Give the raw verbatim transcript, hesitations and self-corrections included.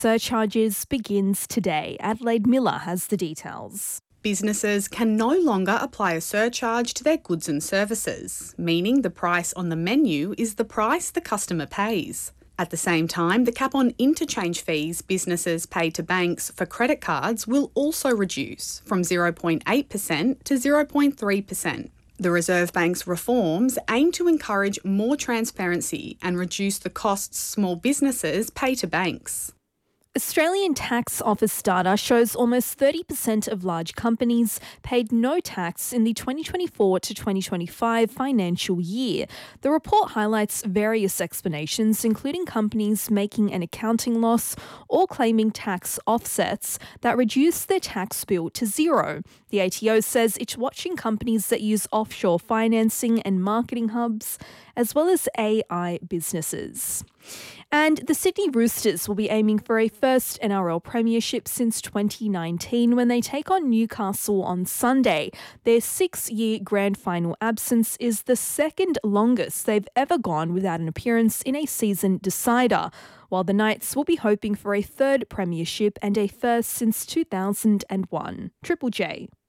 Surcharges begins today. Adelaide Miller has the details. Businesses can no longer apply a surcharge to their goods and services, meaning the price on the menu is the price the customer pays. At the same time, the cap on interchange fees businesses pay to banks for credit cards will also reduce from zero point eight percent to zero point three percent. The Reserve Bank's reforms aim to encourage more transparency and reduce the costs small businesses pay to banks. Australian Tax Office data shows almost thirty percent of large companies paid no tax in the twenty twenty-four to twenty twenty-five financial year. The report highlights various explanations, including companies making an accounting loss or claiming tax offsets that reduce their tax bill to zero. The A T O says it's watching companies that use offshore financing and marketing hubs, as well as A I businesses. And the Sydney Roosters will be aiming for a first N R L premiership since twenty nineteen when they take on Newcastle on Sunday. Their six-year grand final absence is the second longest they've ever gone without an appearance in a season decider, while the Knights will be hoping for a third premiership and a first since two thousand one. Triple J.